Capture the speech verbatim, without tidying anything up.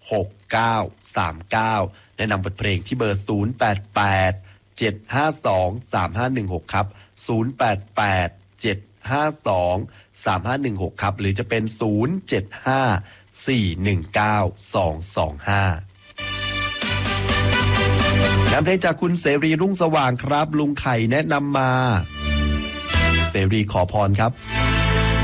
หกเก้าสามเก้าแนะนำบทเพลงที่เบอร์ศูนย์ แปด แปด เจ็ด ห้า สอง สาม ห้า หนึ่ง หกครับศูนย์ แปด แปด เจ็ด ห้า สอง สาม ห้า หนึ่ง หกครับหรือจะเป็นศูนย์ เจ็ด ห้า สี่ หนึ่ง เก้า สอง สอง ห้านำเพลงจากคุณเสรีรุ่งสว่างครับลุงไข่แนะนำมาเสรีขอพรครับ